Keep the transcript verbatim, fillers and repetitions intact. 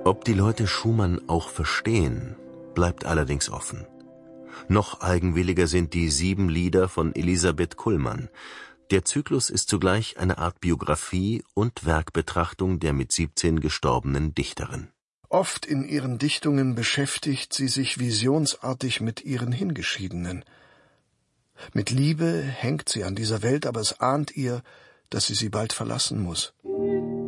Ob die Leute Schumann auch verstehen, bleibt allerdings offen. Noch eigenwilliger sind die sieben Lieder von Elisabeth Kullmann. Der Zyklus ist zugleich eine Art Biografie und Werkbetrachtung der mit siebzehn gestorbenen Dichterin. Oft in ihren Dichtungen beschäftigt sie sich visionsartig mit ihren Hingeschiedenen. Mit Liebe hängt sie an dieser Welt, aber es ahnt ihr, dass sie sie bald verlassen muss.